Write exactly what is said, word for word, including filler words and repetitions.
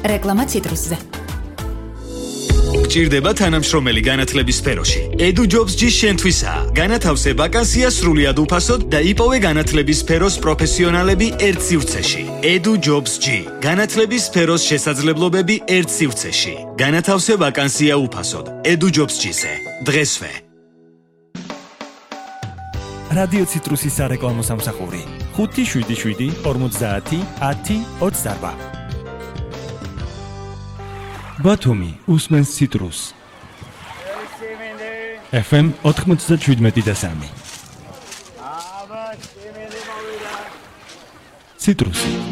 რეკლამა ციტრუსზე. გჭირდება თანამშრომელი განათლების სფეროში. EduJobs-ი შენთვისაა. განათავსე ვაკანსია სრულიად უფასოდ და იპოვე განათლების სფეროს პროფესიონალები ერთ სივრცეში. EduJobs-ი. განათლების სფეროს შესაძლებლობები ერთ სივრცეში. განათავსე ვაკანსია უფასოდ. EduJobs-ზე. დღესვე. რადიო ციტრუსის სარეკლამო სამსახური. ხუთი შვიდი შვიდი ორმოცდაათი ათი ოცდაარბა. ბათუმი უსმენს ციტრუს. ეფ ემ ოთხმოცდაშვიდმეტი და სამი. ციტრუსი.